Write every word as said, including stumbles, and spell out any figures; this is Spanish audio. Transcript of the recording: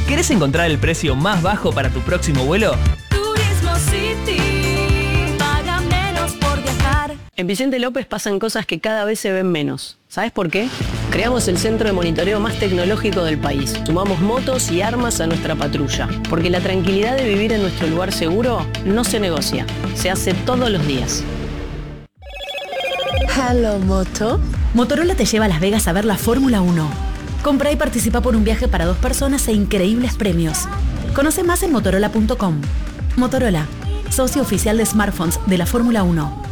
¿Querés encontrar el precio más bajo para tu próximo vuelo? Turismo City, paga menos por viajar. En Vicente López pasan cosas que cada vez se ven menos. ¿Sabes por qué? Creamos el centro de monitoreo más tecnológico del país. Sumamos motos y armas a nuestra patrulla. Porque la tranquilidad de vivir en nuestro lugar seguro no se negocia. Se hace todos los días. Hello, Moto. Motorola te lleva a Las Vegas a ver la Fórmula uno. Compra y participa por un viaje para dos personas e increíbles premios. Conoce más en motorola punto com. Motorola, socio oficial de smartphones de la Fórmula uno.